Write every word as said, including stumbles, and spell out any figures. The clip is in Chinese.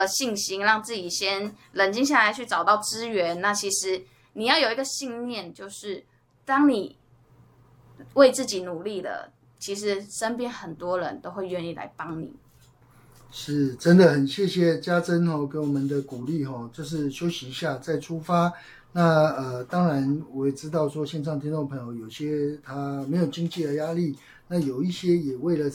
信心，让自己先冷静下来去找到资源。那其实你要有一个信念，就是当你为自己努力了，其实身边很多人都会愿意来帮你。 是真的很谢谢家珍哦给我们的鼓励哦，就是休息一下再出发。那呃，当然我也知道说线上听众朋友有些他没有经济的压力，那有一些也为了